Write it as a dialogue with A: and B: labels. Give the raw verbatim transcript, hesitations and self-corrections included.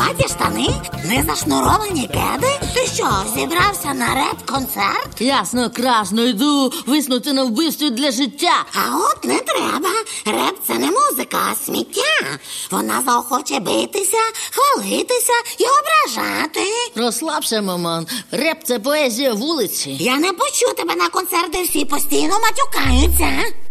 A: Криваті штани? Не зашнуровані кеди? Ти що, зібрався на реп-концерт?
B: Ясно, красно, йду виснути на вбивстві для життя.
A: А от не треба. Реп – це не музика, а сміття. Вона заохоче битися, хвалитися і ображати.
B: Розслабся, маман. Реп – це поезія вулиці.
A: Я не пущу тебе на концерт, де всі постійно матюкаються.